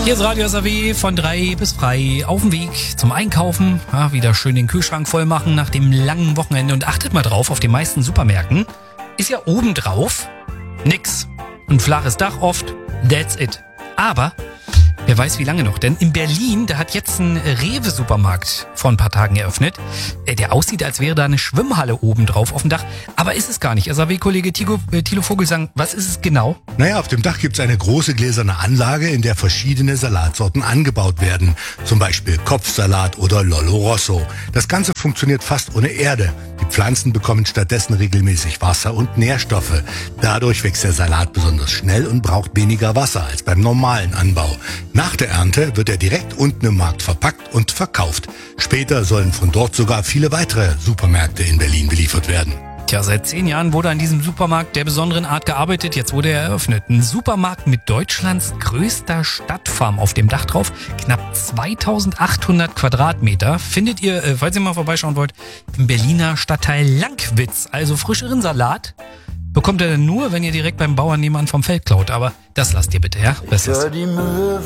Hier ist Radio SAW von 3 bis frei auf dem Weg zum Einkaufen. Ja, wieder schön den Kühlschrank voll machen nach dem langen Wochenende. Und achtet mal drauf, auf den meisten Supermärkten ist ja oben drauf nix. Ein flaches Dach oft, that's it. Aber wer weiß wie lange noch, denn in Berlin, da hat jetzt ein Rewe-Supermarkt vor ein paar Tagen eröffnet, der aussieht, als wäre da eine Schwimmhalle oben drauf auf dem Dach, aber ist es gar nicht. SAW-Kollege Thilo Vogelsang, was ist es genau? Naja, auf dem Dach gibt's eine große gläserne Anlage, in der verschiedene Salatsorten angebaut werden. Zum Beispiel Kopfsalat oder Lollo Rosso. Das Ganze funktioniert fast ohne Erde. Die Pflanzen bekommen stattdessen regelmäßig Wasser und Nährstoffe. Dadurch wächst der Salat besonders schnell und braucht weniger Wasser als beim normalen Anbau. Nach der Ernte wird er direkt unten im Markt verpackt und verkauft. Später sollen von dort sogar viele weitere Supermärkte in Berlin beliefert werden. Tja, seit 10 Jahren wurde an diesem Supermarkt der besonderen Art gearbeitet. Jetzt wurde er eröffnet. Ein Supermarkt mit Deutschlands größter Stadtfarm auf dem Dach drauf. Knapp 2800 Quadratmeter. Findet ihr, falls ihr mal vorbeischauen wollt, im Berliner Stadtteil Lankwitz. Also frischeren Salat bekommt ihr dann nur, wenn ihr direkt beim Bauern nebenan vom Feld klaut. Aber das lasst ihr bitte, ja? Das ist Die Möwe